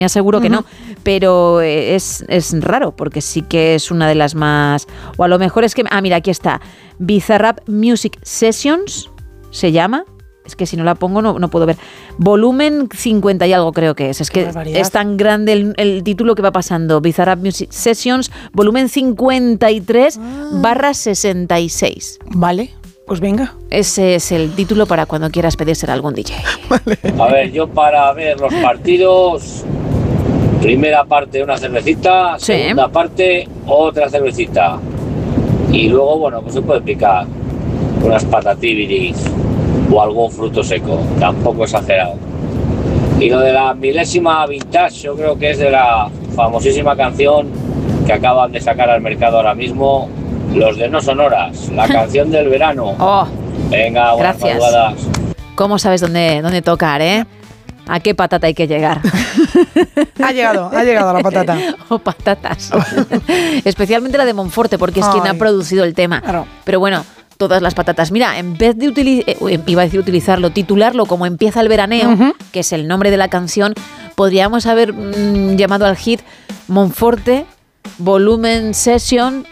aseguro que no, pero es raro, porque sí que es una de las más... O a lo mejor es que... mira, aquí está. Bizarrap Music Sessions se llama. Es que si no la pongo no puedo ver. Volumen 50 y algo creo que es. Es que es tan grande el título que va pasando. Bizarrap Music Sessions, volumen 53/66. Vale. Pues venga. Ese es el título para cuando quieras pedírselo a algún DJ. Vale. A ver, yo para ver los partidos, primera parte una cervecita, segunda parte otra cervecita. Y luego, bueno, pues se puede picar unas patatibiris o algún fruto seco, tampoco exagerado. Y lo de la milésima vintage, yo creo que es de la famosísima canción que acaban de sacar al mercado ahora mismo, los de No Sonoras, la canción del verano. Venga, buenas madrugadas. ¿Cómo sabes dónde tocar, eh? ¿A qué patata hay que llegar? Ha llegado la patata. O patatas. Especialmente la de Monforte, porque es quien ha producido el tema. Claro. Pero bueno, todas las patatas. Mira, en vez de titularlo como Empieza el veraneo, que es el nombre de la canción, podríamos haber llamado al hit Monforte Volumen Session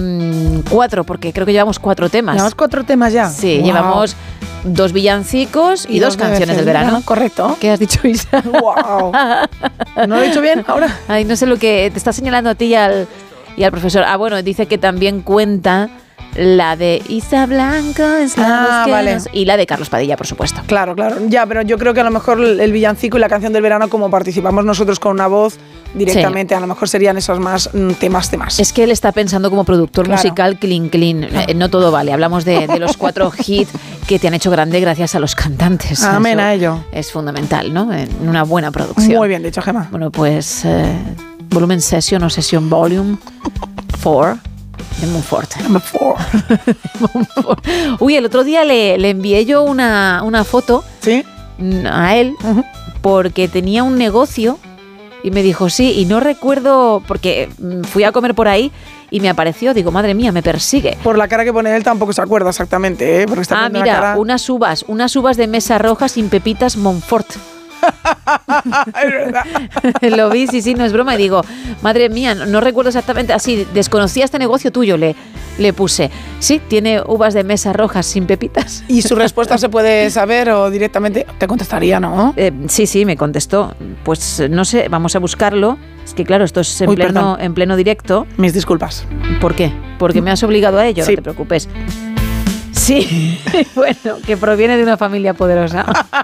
4, porque creo que llevamos 4 temas. ¿Llevamos 4 temas ya? Sí, wow. Llevamos 2 villancicos y 2 canciones del verano. Correcto. ¿Qué has dicho, Isa? ¡Wow! ¿No lo he dicho bien ahora? Ay, no sé lo que te está señalando a ti y al profesor. Bueno, dice que también cuenta la de Isa Blanco, vale. Y la de Carlos Padilla, por supuesto. Claro. Ya, pero yo creo que a lo mejor el villancico y la canción del verano, como participamos nosotros con una voz directamente, a lo mejor serían esos más temas. Es que él está pensando como productor musical clean. No todo vale. Hablamos de los 4 hits que te han hecho grande gracias a los cantantes. Amén a ello. Es fundamental, ¿no? En una buena producción. Muy bien dicho, Gemma. Bueno, pues Volumen Session o Session Volume 4 de Monforte. Number 4. Uy, el otro día le envié yo una foto a él porque tenía un negocio y me dijo sí, y no recuerdo, porque fui a comer por ahí y me apareció, digo, madre mía, me persigue. Por la cara que pone él tampoco se acuerda exactamente, porque está poniendo mira, una cara... unas uvas de mesa roja sin pepitas Monfort. Es verdad. Lo vi, sí, no es broma. Y digo, madre mía, no recuerdo exactamente. Así, desconocía este negocio tuyo, le puse. Sí, tiene uvas de mesa rojas sin pepitas. ¿Y su respuesta se puede saber o directamente te contestaría, no? Sí, me contestó. Pues no sé, vamos a buscarlo. Es que claro, esto es en pleno directo. Mis disculpas. ¿Por qué? Porque me has obligado a ello, no te preocupes. Sí, bueno, que proviene de una familia poderosa.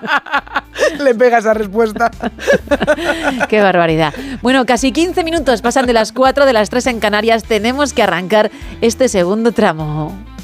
Le pega esa respuesta. Qué barbaridad. Bueno, casi 15 minutos pasan de las 4, de las 3 en Canarias. Tenemos que arrancar este segundo tramo.